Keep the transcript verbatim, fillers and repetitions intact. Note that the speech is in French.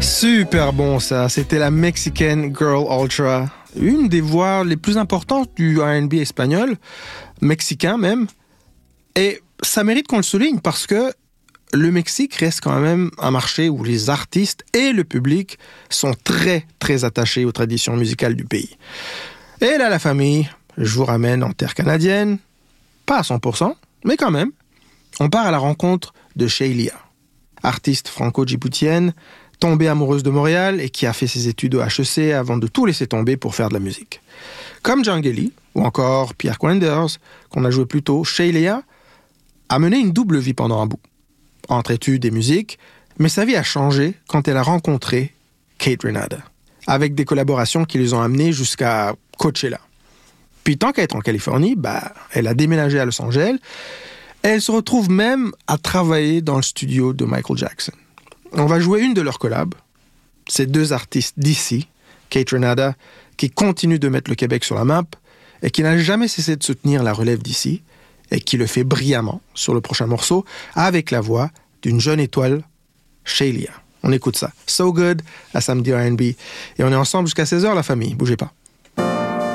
Super bon ça, c'était la Mexican Girl Ultra, une des voix les plus importantes du R and B espagnol, mexicain même. Et ça mérite qu'on le souligne parce que le Mexique reste quand même un marché où les artistes et le public sont très très attachés aux traditions musicales du pays. Et là la famille, je vous ramène en terre canadienne, pas à cent pour cent, mais quand même. On part à la rencontre de Sheilya, artiste franco-djiboutienne, tombée amoureuse de Montréal et qui a fait ses études au H E C avant de tout laisser tomber pour faire de la musique. Comme Djangeli ou encore Pierre Quenders, qu'on a joué plus tôt, Sheilya a mené une double vie pendant un bout, entre études et musique, mais sa vie a changé quand elle a rencontré Kate Renata, avec des collaborations qui les ont amenés jusqu'à Coachella. Puis tant qu'à être en Californie, bah, elle a déménagé à Los Angeles et elle se retrouve même à travailler dans le studio de Michael Jackson. On va jouer une de leurs collabs. Ces deux artistes d'ici, Kate Renata, qui continue de mettre le Québec sur la map et qui n'a jamais cessé de soutenir la relève d'ici et qui le fait brillamment sur le prochain morceau avec la voix d'une jeune étoile, Sheilya. On écoute ça. So Good, à Samedi R and B. Et on est ensemble jusqu'à seize heures, la famille. Bougez pas.